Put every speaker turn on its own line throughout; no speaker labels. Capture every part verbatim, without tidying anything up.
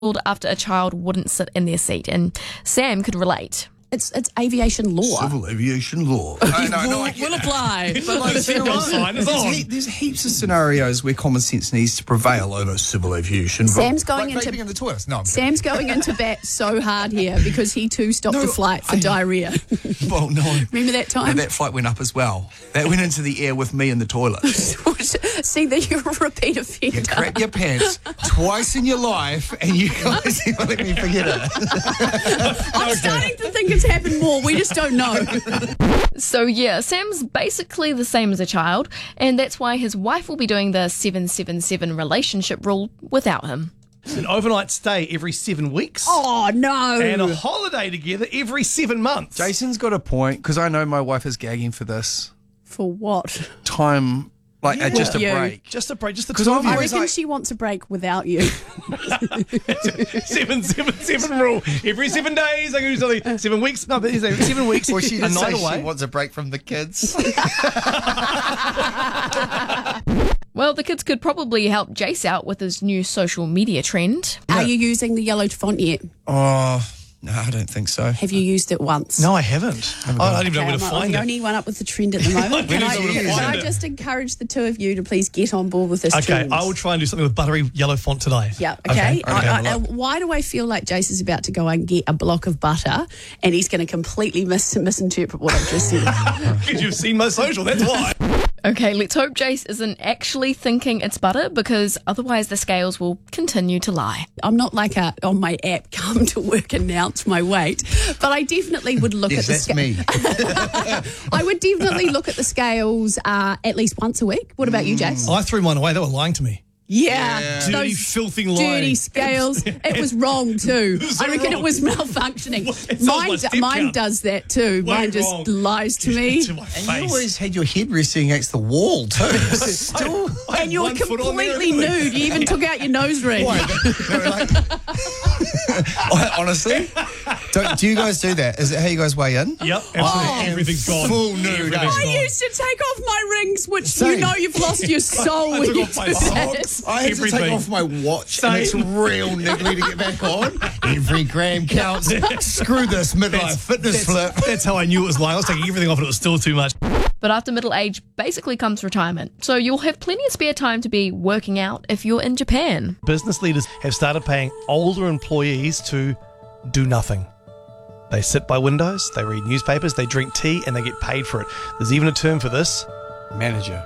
after a child wouldn't sit in their seat, and Sam could relate.
It's it's aviation law.
Civil aviation law. I know, no, I
will apply.
But like, you know,
sign is
there's,
on.
he, there's heaps of scenarios where common sense needs to prevail over civil aviation.
Sam's going
like
into
vaping in the toilets. No, I'm
Sam's going into bat so hard here because he too stopped
No,
a flight for
I-
diarrhea.
well, no.
Remember that time?
No, that flight went up as well. That went into the air with me in the toilet.
See that you're a repeat offender.
You crap your pants twice in your life, and you guys never let me forget it.
I'm starting to think it's happened more. We just don't know.
So yeah, Sam's basically the same as a child, and that's why his wife will be doing the seven seven seven relationship rule without him.
An overnight stay every seven weeks.
Oh, no.
And a holiday together every seven months.
Jason's got a point, because I know my wife is gagging for this.
For what?
Time, like uh, just a
You.
break.
Just a break, just the
'Cause
two of
I'm
you.
I
always
reckon
like-
she wants a break without you.
seven, seven, seven rule. Every seven days, I can do something. Seven weeks. No, but is it seven weeks.
Or she
a
did
night
say
away.
she wants a break from the kids.
Well, the kids could probably help Jace out with his new social media trend.
Are you using the yellow font yet?
Oh, no, I don't think so.
Have you used it once?
No, I haven't. I don't even know where to
I'm, I'm
find
the
it.
only one up with the trend at the moment. Can,
don't
I,
know where to
can
find
I
it.
just encourage the two of you to please get on board with this
Okay,
trend?
I will try and do something with buttery yellow font today.
Yeah, okay.
Okay,
I-
okay,
I-
have a
I-
look.
why do I feel like Jace is about to go and get a block of butter and he's going to completely mis- misinterpret what I've just said?
Because you've seen my social, that's why.
Okay, let's hope Jace isn't actually thinking it's butter, because otherwise the scales will continue to lie.
I'm not like a on my app, come to work, announce my weight, but I definitely would look
Yes,
at the
that's
sca-
me.
I would definitely look at the scales uh, at least once a week. What about you, Jace?
I threw mine away. They were lying to me.
Yeah,
Dirty,
those
filthy lying.
dirty scales. It was wrong too.
so
I reckon
wrong.
it was malfunctioning.
It sounds
Mine,
like step
mine
count.
does that too.
Way
Mine just
wrong.
lies to me.
To my
And
face.
you always had your head resting against the wall, too. Still.
I had
And you're
one foot on there,
completely
everything.
nude. You even took out your nose ring.
Why? They were like- Honestly, don't, do you guys do that? Is it how you guys weigh in?
Yep, absolutely.
Oh,
Everything's gone.
full nude,
Everything's
eh?
I
gone.
used to take off my rings, which
Same.
you know you've lost your soul
I
when
took
you
off my
do
socks.
that.
I had to take
Everything.
off my watch, and it's
Same.
real niggly to get back on. Every gram counts. Screw this midlife fitness flip.
That's how I knew it was lying. I was taking everything off and it was still too much.
But after middle age basically comes retirement, so you'll have plenty of spare time to be working out if you're in Japan.
Business leaders have started paying older employees to do nothing. They sit by windows, they read newspapers, they drink tea, and they get paid for it. There's even a term for this.
Manager.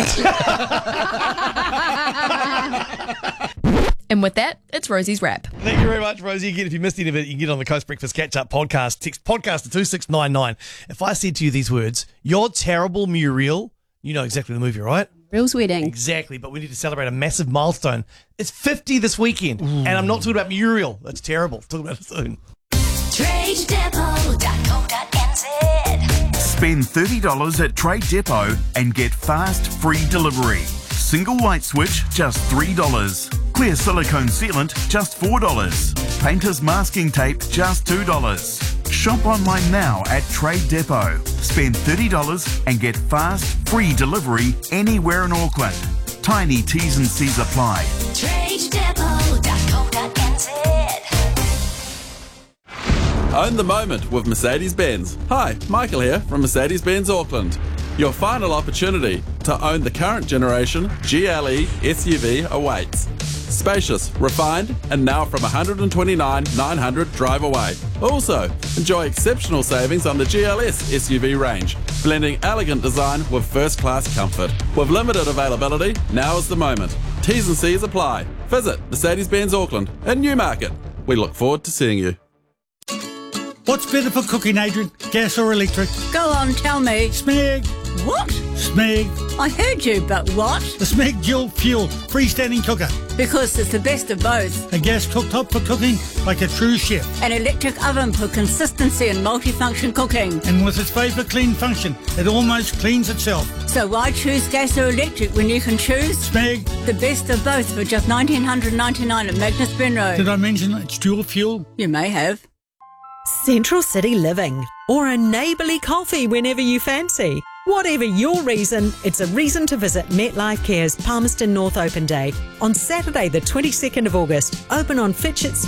And with that, it's Rosie's wrap.
Thank you very much, Rosie. Again, if you missed any of it, you can get on the Coast Breakfast Catch-Up podcast. Text podcast to two six nine nine. If I said to you these words, "You're terrible, Muriel," you know exactly the movie, right?
Real's wedding.
Exactly, but we need to celebrate a massive milestone. It's fifty this weekend, and I'm not talking about Muriel. That's terrible. Talking about it soon.
trade depot dot co dot n z.
Spend thirty dollars at Trade Depot and get fast, free delivery. Single light switch, just three dollars. Clear silicone sealant, just four dollars. Painter's masking tape, just two dollars. Shop online now at Trade Depot. Spend thirty dollars and get fast, free delivery anywhere in Auckland. Tiny T's and C's apply.
trade depot dot co dot n z.
Own the moment with Mercedes-Benz. Hi, Michael here from Mercedes-Benz Auckland. Your final opportunity to own the current generation G L E S U V awaits. Spacious, refined, and now from one hundred twenty-nine thousand nine hundred drive away. Also, enjoy exceptional savings on the G L S S U V range, blending elegant design with first-class comfort. With limited availability, now is the moment. T's and C's apply. Visit Mercedes-Benz Auckland in Newmarket. We look forward to seeing you.
What's better for cooking, Adrian? Gas or electric?
Go on, tell me.
Smeg.
What?
Smeg.
I heard you, but what?
The Smeg Dual Fuel freestanding cooker.
Because it's the best of both.
A gas cooktop for cooking like a true chef.
An electric oven for consistency and multifunction cooking.
And with its vapor clean function, it almost cleans itself.
So why choose gas or electric when you can choose
Smeg.
the best of both for just one thousand nine hundred ninety-nine at Magnus Ben Road?
Did I mention it's dual fuel?
You may have.
Central City Living, or a neighbourly coffee whenever you fancy. Whatever your reason, it's a reason to visit MetLife Care's Palmerston North Open Day on Saturday the twenty-second of August. Open on Fitchett Street